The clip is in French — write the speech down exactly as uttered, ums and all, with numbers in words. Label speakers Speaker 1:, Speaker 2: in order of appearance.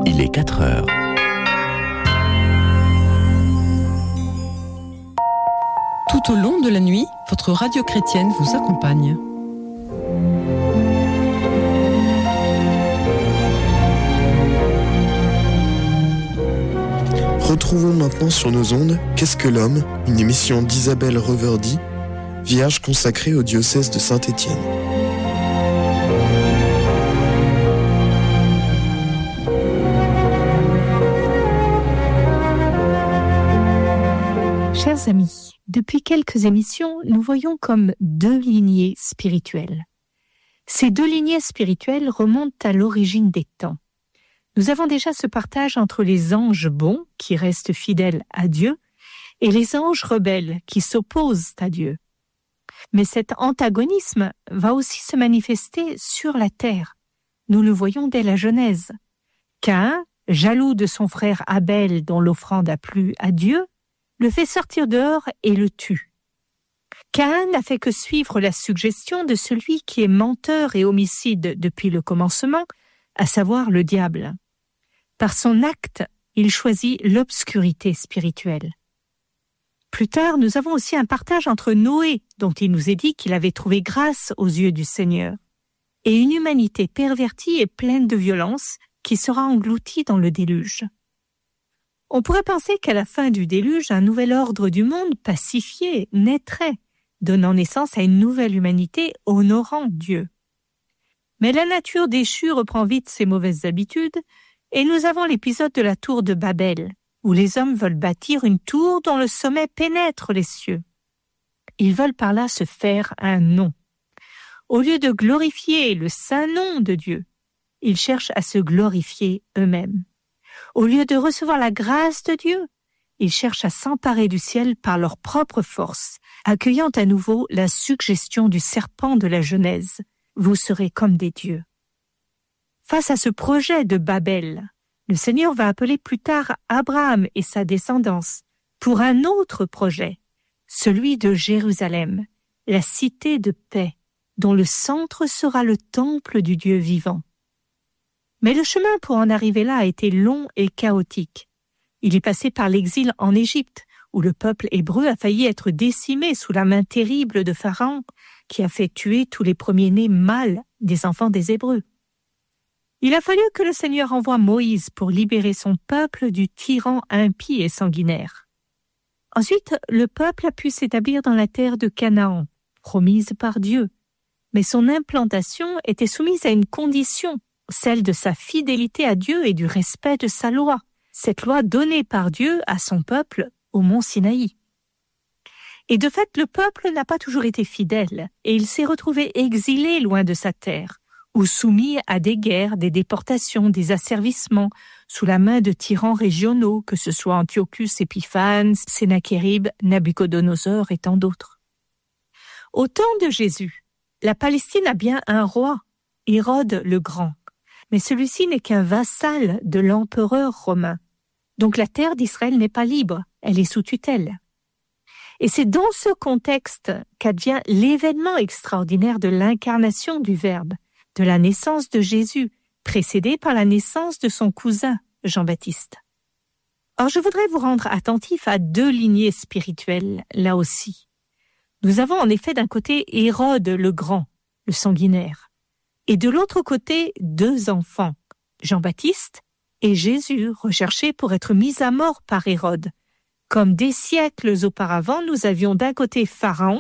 Speaker 1: Il est quatre heures.
Speaker 2: Tout au long de la nuit, votre radio chrétienne vous accompagne.
Speaker 3: Retrouvons maintenant sur nos ondes Qu'est-ce que l'homme, une émission d'Isabelle Reverdy, vierge consacrée au diocèse de Saint-Étienne.
Speaker 4: Chers amis, depuis quelques émissions, nous voyons comme deux lignées spirituelles. Ces deux lignées spirituelles remontent à l'origine des temps. Nous avons déjà ce partage entre les anges bons, qui restent fidèles à Dieu, et les anges rebelles, qui s'opposent à Dieu. Mais cet antagonisme va aussi se manifester sur la terre. Nous le voyons dès la Genèse. Caïn, jaloux de son frère Abel dont l'offrande a plu à Dieu, le fait sortir dehors et le tue. Caïn n'a fait que suivre la suggestion de celui qui est menteur et homicide depuis le commencement, à savoir le diable. Par son acte, il choisit l'obscurité spirituelle. Plus tard, nous avons aussi un partage entre Noé, dont il nous est dit qu'il avait trouvé grâce aux yeux du Seigneur, et une humanité pervertie et pleine de violence qui sera engloutie dans le déluge. On pourrait penser qu'à la fin du déluge, un nouvel ordre du monde pacifié naîtrait, donnant naissance à une nouvelle humanité honorant Dieu. Mais la nature déchue reprend vite ses mauvaises habitudes, et nous avons l'épisode de la tour de Babel, où les hommes veulent bâtir une tour dont le sommet pénètre les cieux. Ils veulent par là se faire un nom. Au lieu de glorifier le saint nom de Dieu, ils cherchent à se glorifier eux-mêmes. Au lieu de recevoir la grâce de Dieu, ils cherchent à s'emparer du ciel par leur propre force, accueillant à nouveau la suggestion du serpent de la Genèse. Vous serez comme des dieux. Face à ce projet de Babel, le Seigneur va appeler plus tard Abraham et sa descendance pour un autre projet, celui de Jérusalem, la cité de paix, dont le centre sera le temple du Dieu vivant. Mais le chemin pour en arriver là a été long et chaotique. Il est passé par l'exil en Égypte, où le peuple hébreu a failli être décimé sous la main terrible de Pharaon, qui a fait tuer tous les premiers-nés mâles des enfants des Hébreux. Il a fallu que le Seigneur envoie Moïse pour libérer son peuple du tyran impie et sanguinaire. Ensuite, le peuple a pu s'établir dans la terre de Canaan, promise par Dieu. Mais son implantation était soumise à une condition, celle de sa fidélité à Dieu et du respect de sa loi, cette loi donnée par Dieu à son peuple au mont Sinaï. Et de fait, le peuple n'a pas toujours été fidèle, et il s'est retrouvé exilé loin de sa terre, ou soumis à des guerres, des déportations, des asservissements, sous la main de tyrans régionaux, que ce soit Antiochus Épiphanes, Sennachérib, Nabuchodonosor et tant d'autres. Au temps de Jésus, la Palestine a bien un roi, Hérode le Grand, mais celui-ci n'est qu'un vassal de l'empereur romain. Donc la terre d'Israël n'est pas libre, elle est sous tutelle. Et c'est dans ce contexte qu'advient l'événement extraordinaire de l'incarnation du Verbe, de la naissance de Jésus, précédée par la naissance de son cousin, Jean-Baptiste. Or, je voudrais vous rendre attentifs à deux lignées spirituelles, là aussi. Nous avons en effet d'un côté Hérode le Grand, le sanguinaire, et de l'autre côté deux enfants, Jean-Baptiste et Jésus, recherchés pour être mis à mort par Hérode. Comme des siècles auparavant, nous avions d'un côté Pharaon,